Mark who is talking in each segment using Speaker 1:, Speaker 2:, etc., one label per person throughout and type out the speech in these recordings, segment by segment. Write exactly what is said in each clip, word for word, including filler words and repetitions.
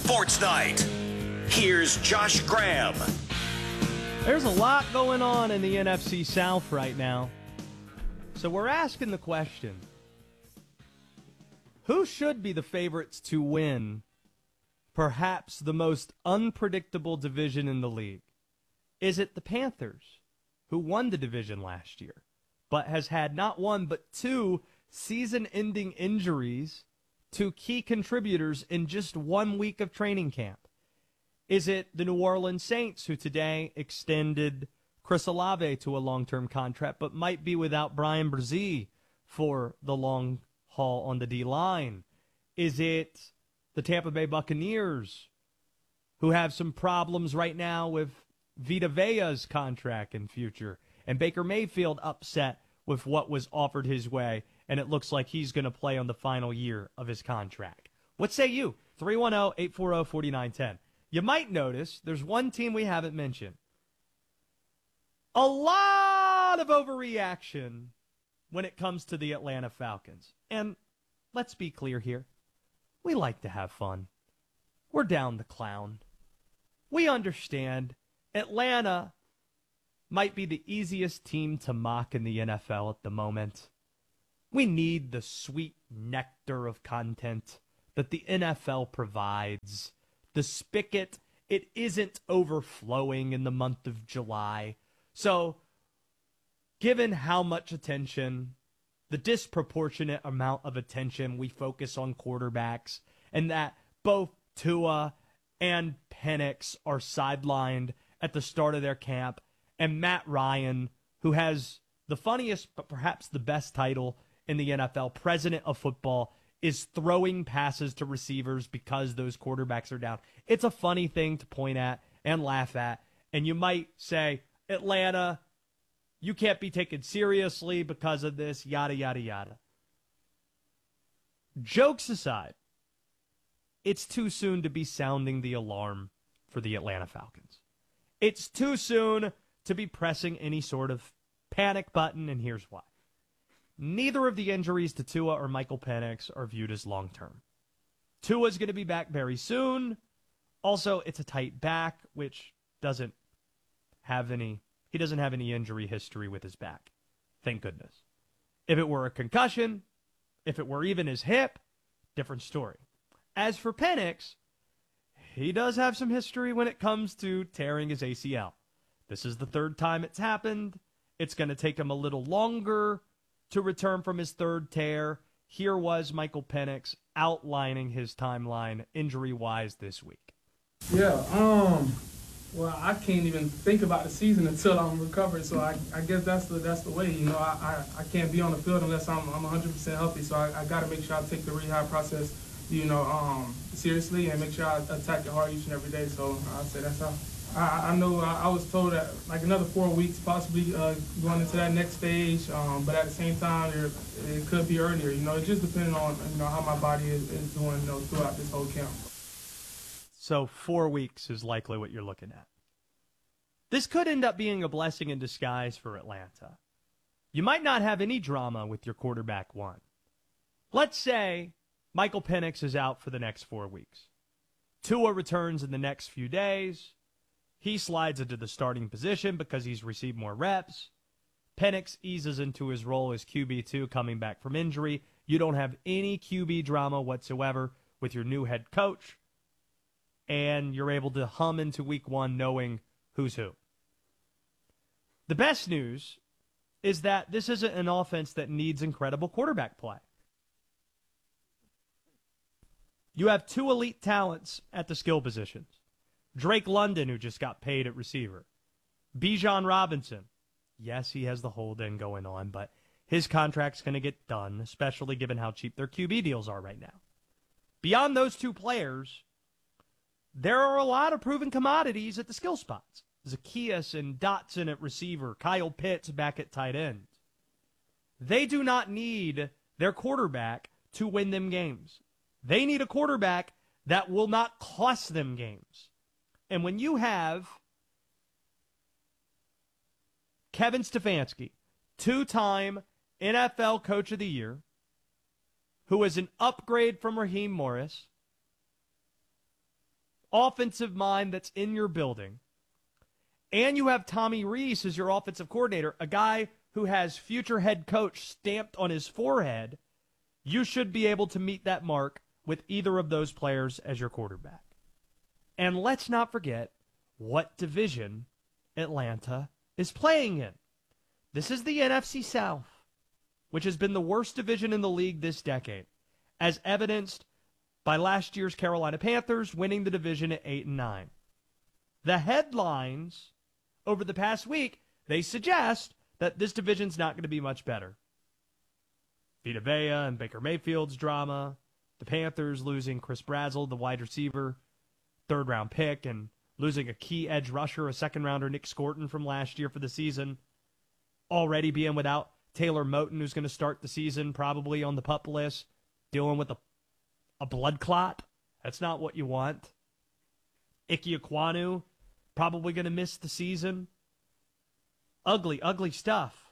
Speaker 1: Sports Night. Here's Josh Graham.
Speaker 2: There's a lot going on in the N F C South right now. So we're asking the question, who should be the favorites to win perhaps the most unpredictable division in the league? Is it the Panthers, who won the division last year, but has had not one but two season-ending injuries to key contributors in just one week of training camp? Is it the New Orleans Saints, who today extended Chris Olave to a long-term contract, but might be without Brian Brzee for the long haul on the D-line? Is it the Tampa Bay Buccaneers, who have some problems right now with Vita Vea's contract and future, and Baker Mayfield upset with what was offered his way, and it looks like he's going to play on the final year of his contract? What say you? three one zero, eight four zero, four nine one zero. You might notice there's one team we haven't mentioned. A lot of overreaction when it comes to the Atlanta Falcons. And let's be clear here. We like to have fun. We're down the clown. We understand Atlanta might be the easiest team to mock in the N F L at the moment. We need the sweet nectar of content that the N F L provides. The spigot, it isn't overflowing in the month of July. So, given how much attention, the disproportionate amount of attention we focus on quarterbacks, and that both Tua and Penix are sidelined at the start of their camp, and Matt Ryan, who has the funniest but perhaps the best title in the N F L, President of Football, is throwing passes to receivers because those quarterbacks are down. It's a funny thing to point at and laugh at, and you might say, Atlanta, you can't be taken seriously because of this, yada, yada, yada. Jokes aside, it's too soon to be sounding the alarm for the Atlanta Falcons. It's too soon to be pressing any sort of panic button, and here's why. Neither of the injuries to Tua or Michael Penix are viewed as long-term. Tua's going to be back very soon. Also, it's a tight back, which doesn't have any, he doesn't have any injury history with his back. Thank goodness. If it were a concussion, if it were even his hip, different story. As for Penix, he does have some history when it comes to tearing his A C L. This is the third time it's happened. It's going to take him a little longer to return from his third tear. Here was Michael Penix outlining his timeline injury-wise this week.
Speaker 3: Yeah, um, well, I can't even think about the season until I'm recovered, so I, I guess that's the that's the way. You know, I, I, I can't be on the field unless I'm I'm one hundred percent healthy, so I, I got to make sure I take the rehab process, you know, um, seriously, and make sure I attack it hard each and every day. So I'd say that's how. I, I know I, I was told that like another four weeks, possibly uh, going into that next stage. Um, but at the same time, it, it could be earlier. You know, it just depends on you know how my body is, is doing you know, throughout this whole camp.
Speaker 2: So four weeks is likely what you're looking at. This could end up being a blessing in disguise for Atlanta. You might not have any drama with your quarterback one. Let's say Michael Penix is out for the next four weeks. Tua returns in the next few days. He slides into the starting position because he's received more reps. Penix eases into his role as Q B two coming back from injury. You don't have any Q B drama whatsoever with your new head coach. And you're able to hum into week one knowing who's who. The best news is that this isn't an offense that needs incredible quarterback play. You have two elite talents at the skill positions. Drake London, who just got paid at receiver. Bijan Robinson. Yes, he has the hold-in going on, but his contract's going to get done, especially given how cheap their Q B deals are right now. Beyond those two players, there are a lot of proven commodities at the skill spots. Zacchaeus and Dotson at receiver, Kyle Pitts back at tight end. They do not need their quarterback to win them games. They need a quarterback that will not cost them games. And when you have Kevin Stefanski, two-time N F L Coach of the Year, who is an upgrade from Raheem Morris, offensive mind that's in your building, and you have Tommy Rees as your offensive coordinator, a guy who has future head coach stamped on his forehead, you should be able to meet that mark with either of those players as your quarterback. And let's not forget what division Atlanta is playing in. This is the N F C South, which has been the worst division in the league this decade, as evidenced by last year's Carolina Panthers winning the division at eight and nine. The headlines over the past week, they suggest that this division's not going to be much better. Vita Vea and Baker Mayfield's drama, the Panthers losing Chris Brazzell, the wide receiver, third-round pick, and losing a key edge rusher, a second-rounder, Nick Scorton, from last year for the season, already being without Taylor Moton, who's going to start the season probably on the PUP list, dealing with a, a blood clot. That's not what you want. Ike Ekwonu, probably going to miss the season. Ugly, ugly stuff.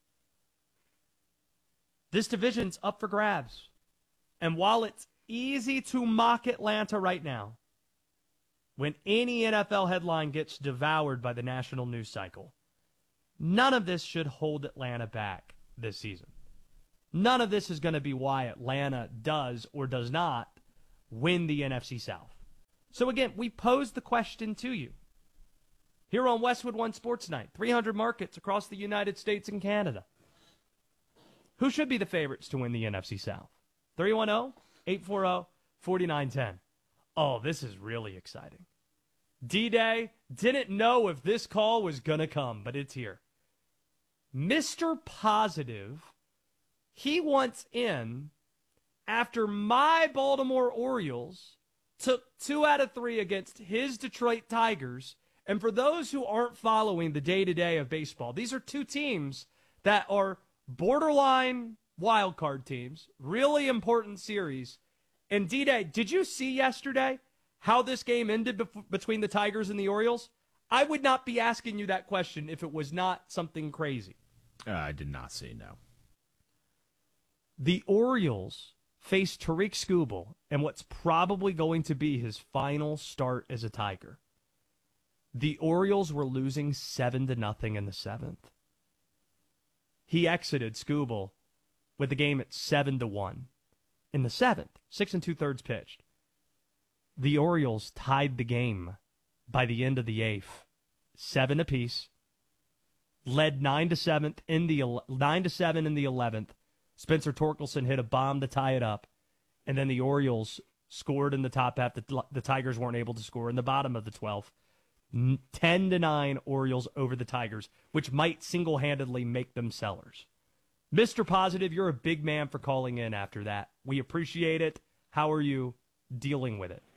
Speaker 2: This division's up for grabs. And while it's easy to mock Atlanta right now, when any N F L headline gets devoured by the national news cycle, none of this should hold Atlanta back this season. None of this is going to be why Atlanta does or does not win the N F C South. So again, we posed the question to you here on Westwood One Sports Night, three hundred markets across the United States and Canada. Who should be the favorites to win the N F C South? three one zero, eight four zero, four nine one zero. Oh, this is really exciting. D-Day, didn't know if this call was going to come, but it's here. Mister Positive, he wants in after my Baltimore Orioles took two out of three against his Detroit Tigers. And for those who aren't following the day-to-day of baseball, these are two teams that are borderline wild card teams, really important series. And D-Day, did you see yesterday how this game ended bef- between the Tigers and the Orioles? I would not be asking you that question if it was not something crazy.
Speaker 4: Uh, I did not see, no.
Speaker 2: The Orioles faced Tariq Skubal in what's probably going to be his final start as a Tiger. The Orioles were losing seven to nothing in the seventh. He exited Skubal with the game at seven to one in the seventh, six and two thirds pitched. The Orioles tied the game by the end of the eighth, seven apiece. Led nine to seven in the nine to seven in the eleventh. Spencer Torkelson hit a bomb to tie it up, and then the Orioles scored in the top half. The, the Tigers weren't able to score in the bottom of the twelfth. Ten to nine Orioles over the Tigers, which might single-handedly make them sellers. Mister Positive, you're a big man for calling in after that. We appreciate it. How are you dealing with it?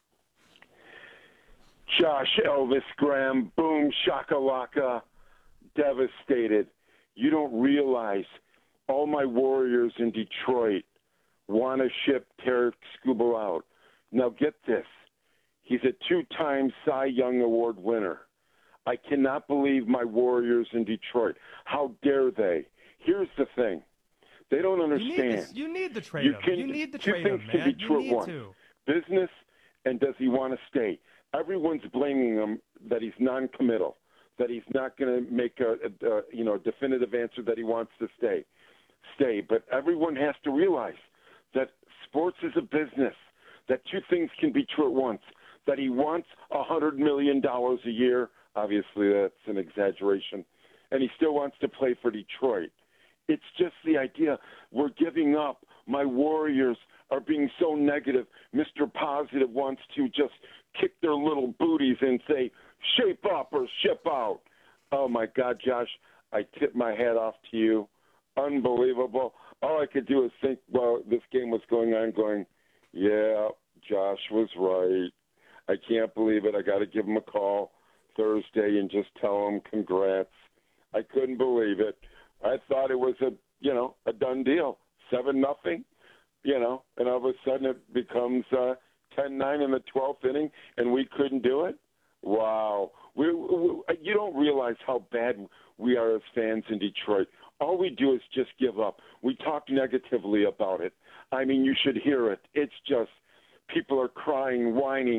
Speaker 5: Josh Elvis Graham, boom, shakalaka, devastated. You don't realize all my Warriors in Detroit want to ship Tariq Skubal out. Now get this. He's a two-time Cy Young Award winner. I cannot believe my Warriors in Detroit. How dare they? Here's the thing. They don't understand.
Speaker 2: You need, this, you need to trade
Speaker 5: you
Speaker 2: him.
Speaker 5: can,
Speaker 2: you need to
Speaker 5: two
Speaker 2: trade
Speaker 5: things
Speaker 2: him,
Speaker 5: can
Speaker 2: man.
Speaker 5: be true
Speaker 2: you
Speaker 5: at
Speaker 2: need
Speaker 5: once.
Speaker 2: to.
Speaker 5: Business, and does he want to stay? Everyone's blaming him that he's non-committal, that he's not going to make a, a, a you know definitive answer that he wants to stay. Stay, but everyone has to realize that sports is a business. That two things can be true at once. That he wants a hundred million dollars a year. Obviously, that's an exaggeration, and he still wants to play for Detroit. It's just the idea we're giving up. My Warriors are being so negative. Mister Positive wants to just kick their little booties and say, shape up or ship out. Oh, my God, Josh, I tip my hat off to you. Unbelievable. All I could do is think while this game was going on, going, yeah, Josh was right. I can't believe it. I got to give him a call Thursday and just tell him congrats. I couldn't believe it. I thought it was a, you know, a done deal, seven nothing, you know, and all of a sudden it becomes uh, ten nine in the twelfth inning, and we couldn't do it. Wow, we, we you don't realize how bad we are as fans in Detroit. All we do is just give up. We talk negatively about it. I mean, you should hear it. It's just people are crying, whining,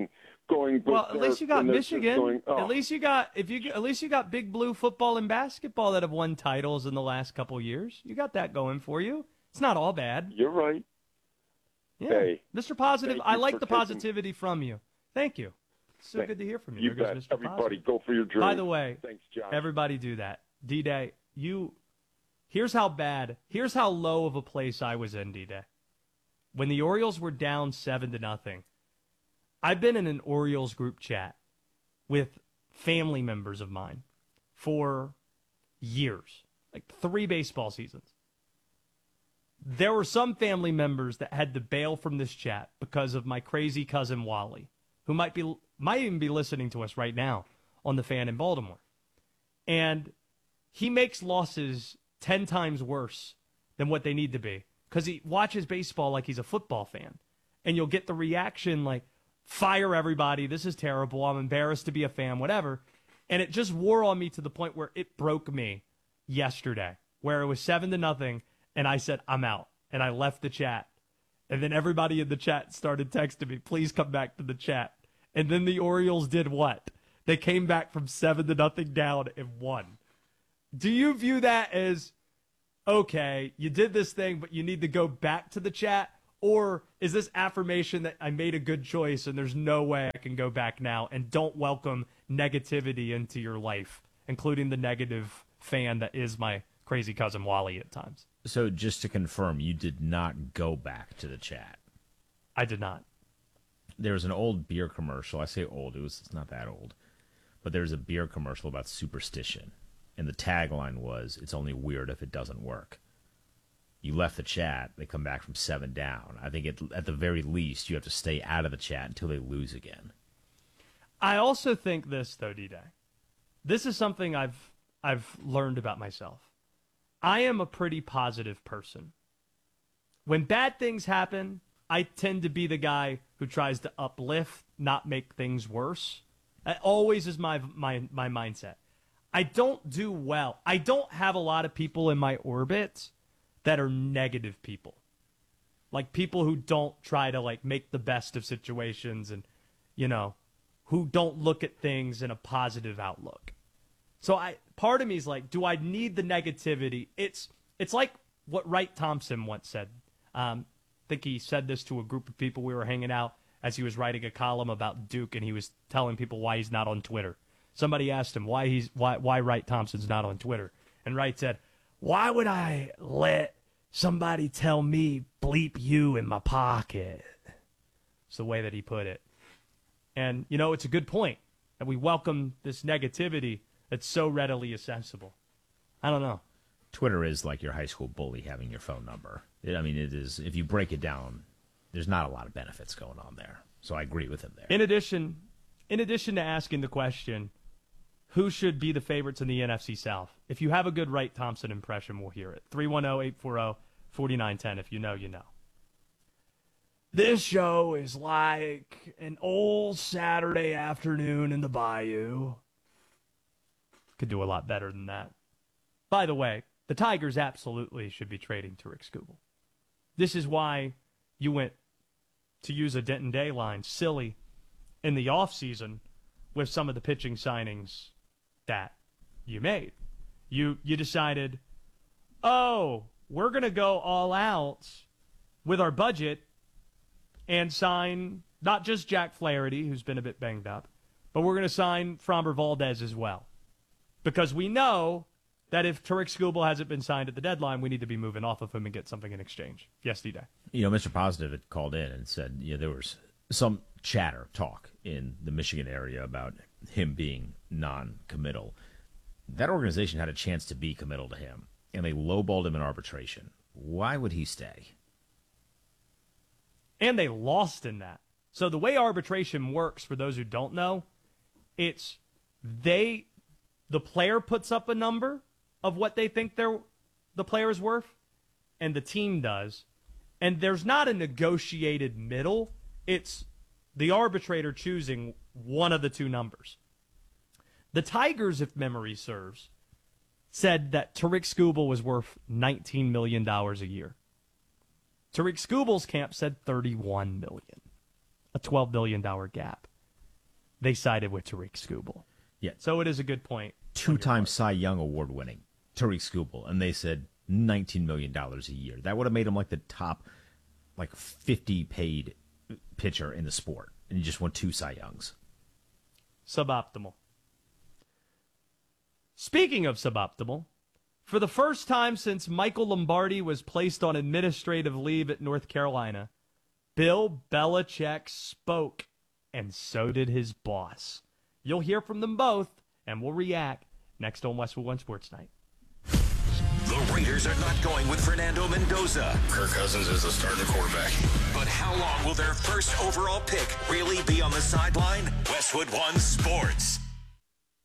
Speaker 5: going.
Speaker 2: Well, at least you got
Speaker 5: and they're just
Speaker 2: Michigan.
Speaker 5: Going, oh.
Speaker 2: At least you got if you at least you got Big Blue football and basketball that have won titles in the last couple years. You got that going for you. It's not all bad.
Speaker 5: You're right.
Speaker 2: Yeah.
Speaker 5: Hey,
Speaker 2: Mister Positive,
Speaker 5: thank
Speaker 2: I
Speaker 5: you
Speaker 2: like
Speaker 5: for
Speaker 2: the
Speaker 5: taking-
Speaker 2: positivity from you. Thank you. It's so
Speaker 5: Thank-
Speaker 2: good to hear from you.
Speaker 5: You
Speaker 2: There goes
Speaker 5: bet.
Speaker 2: Mister
Speaker 5: Everybody,
Speaker 2: Positive.
Speaker 5: go for your dream.
Speaker 2: By the way,
Speaker 5: thanks, Josh.
Speaker 2: everybody do that. D-Day, you here's how bad, here's how low of a place I was in, D-Day. When the Orioles were down seven to nothing, I've been in an Orioles group chat with family members of mine for years, like three baseball seasons. There were some family members that had to bail from this chat because of my crazy cousin Wally, who might be might even be listening to us right now on the Fan in Baltimore. And he makes losses ten times worse than what they need to be because he watches baseball like he's a football fan. And you'll get the reaction like, fire everybody, this is terrible, I'm embarrassed to be a fan, whatever. And it just wore on me to the point where it broke me yesterday, where it was seven to nothing, and I said, I'm out. And I left the chat. And then everybody in the chat started texting me, please come back to the chat. And then the Orioles did what? They came back from seven to nothing down and won. Do you view that as, okay, you did this thing, but you need to go back to the chat? Or is this affirmation that I made a good choice and there's no way I can go back now, and don't welcome negativity into your life, including the negative fan that is my crazy cousin Wally at times?
Speaker 4: So just to confirm, you did not go back to the chat.
Speaker 2: I did not.
Speaker 4: There was an old beer commercial. I say old. It was it's not that old. But there was a beer commercial about superstition. And the tagline was, it's only weird if it doesn't work. You left the chat. They come back from seven down. I think it, at the very least, you have to stay out of the chat until they lose again.
Speaker 2: I also think this, though, D-Day. This is something I've I've learned about myself. I am a pretty positive person. When bad things happen, I tend to be the guy who tries to uplift, not make things worse. That always is my my my mindset. I don't do well. I don't have a lot of people in my orbit that are negative people. Like people who don't try to like make the best of situations and, you know, who don't look at things in a positive outlook. So I part of me is like, do I need the negativity? It's it's like what Wright Thompson once said. Um, I think he said this to a group of people we were hanging out as he was writing a column about Duke, and he was telling people why he's not on Twitter. Somebody asked him why he's why why Wright Thompson's not on Twitter, and Wright said, "Why would I let somebody tell me bleep you in my pocket?" It's the way that he put it. And, you know, it's a good point that we welcome this negativity that's so readily accessible. I don't know.
Speaker 4: Twitter is like your high school bully having your phone number. It, I mean, it is. If you break it down, there's not a lot of benefits going on there. So I agree with him there.
Speaker 2: In addition, in addition to asking the question, who should be the favorites in the N F C South? If you have a good Wright Thompson impression, we'll hear it. three one zero, eight four zero, four nine one zero. If you know, you know. This show is like an old Saturday afternoon in the bayou. Could do a lot better than that. By the way, the Tigers absolutely should be trading Tarik Skubal. This is why you went, to use a Denton Day line, silly in the offseason with some of the pitching signings that you made. You you decided, oh, we're going to go all out with our budget and sign not just Jack Flaherty, who's been a bit banged up, but we're going to sign Framber Valdez as well. Because we know that if Tarik Skubal hasn't been signed at the deadline, we need to be moving off of him and get something in exchange. Yes, D-Day.
Speaker 4: You know, Mister Positive had called in and said, you know, there was some chatter, talk in the Michigan area about him being non-committal. That organization had a chance to be committal to him, and they lowballed him in arbitration. Why would he stay?
Speaker 2: And they lost in that. So the way arbitration works, for those who don't know, it's they, the player puts up a number of what they think they're, the player is worth, and the team does. And there's not a negotiated middle. It's the arbitrator choosing one of the two numbers. The Tigers, if memory serves, said that Tarik Skubal was worth nineteen million dollars a year. Tarik Skubal's camp said thirty-one million dollars, a twelve million dollars gap. they sided with Tariq Skubal.
Speaker 4: Yeah.
Speaker 2: So it is a good point.
Speaker 4: Two-time Cy Young Award winning Tariq Skubal, and they said nineteen million dollars a year. That would have made him like the top, like fifty paid pitcher in the sport, and he just won two Cy Youngs.
Speaker 2: Suboptimal. Speaking of suboptimal, for the first time since Michael Lombardi was placed on administrative leave at North Carolina, Bill Belichick spoke, and so did his boss. You'll hear from them both, and we'll react next on Westwood One Sports Night.
Speaker 1: The Raiders are not going with Fernando Mendoza.
Speaker 6: Kirk Cousins is the starting quarterback.
Speaker 1: But how long will their first overall pick really be on the sideline? Westwood One Sports.